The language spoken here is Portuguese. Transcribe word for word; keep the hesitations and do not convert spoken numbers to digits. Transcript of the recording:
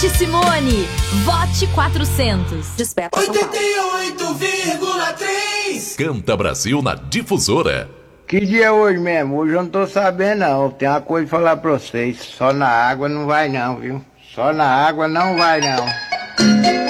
Vote Simone. Vote quatrocentos. Desperta São Paulo. oitenta e oito vírgula três. Canta Brasil na Difusora. Que dia é hoje mesmo? Hoje eu não tô sabendo não. Tem uma coisa pra falar pra vocês. Só na água não vai não, viu? Só na água não vai não.